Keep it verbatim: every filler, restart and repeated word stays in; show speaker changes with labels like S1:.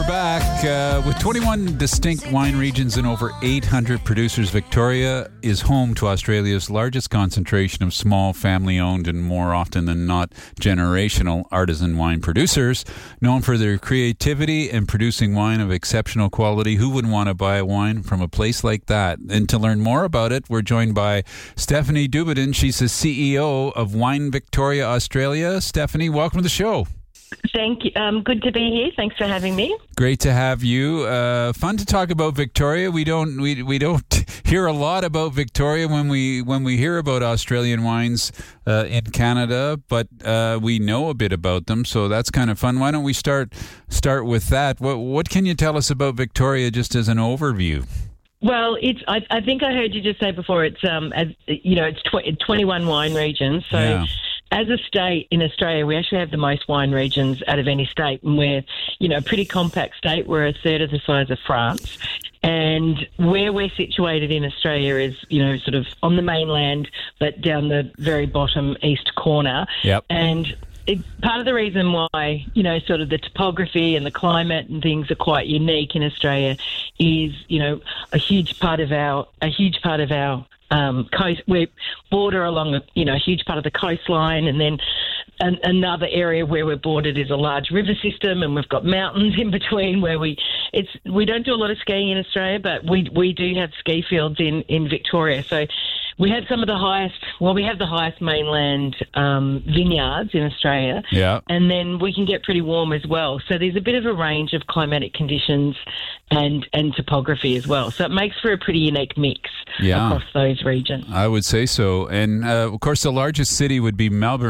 S1: back. Uh, with twenty-one distinct wine regions and over eight hundred producers, Victoria is home to Australia's largest concentration of small, family-owned and more often than not generational artisan wine producers. Known for their creativity and producing wine of exceptional quality, who wouldn't want to buy a wine from a place like that? And to learn more about it, we're joined by Stephanie Dubedin. She's the C E O of Wine Victoria Australia. Stephanie, welcome to the show.
S2: Thank you. Um, good to be here. Thanks for having me.
S1: Great to have you. Uh, fun to talk about Victoria. We don't we we don't hear a lot about Victoria when we when we hear about Australian wines uh, in Canada, but uh, we know a bit about them, so that's kind of fun. Why don't we start start with that? What what can you tell us about Victoria, just as an overview?
S2: Well, it's. I, I think I heard you just say before. It's um, as you know, it's tw- twenty-one wine regions. So.
S1: Yeah.
S2: As a state in Australia, we actually have the most wine regions out of any state, and we're, you know, a pretty compact state. We're a third of the size of France, and where we're situated in Australia is, you know, sort of on the mainland, but down the very bottom east corner.
S1: Yep.
S2: And it's part of the reason why, you know, sort of the topography and the climate and things are quite unique in Australia is, you know, a huge part of our a huge part of our Um, coast, we border along, a, you know, a huge part of the coastline, and then an, another area where we're bordered is a large river system, and we've got mountains in between. Where we, it's we don't do a lot of skiing in Australia, but we we do have ski fields in, in Victoria. So we have some of the highest. Well, we have the highest mainland um, vineyards in Australia,
S1: Yeah.
S2: and then we can get pretty warm as well. So there's a bit of a range of climatic conditions and and topography as well. So it makes for a pretty unique mix
S1: Yeah.
S2: across those regions.
S1: I would say so. And, uh, of course, the largest city would be Melbourne.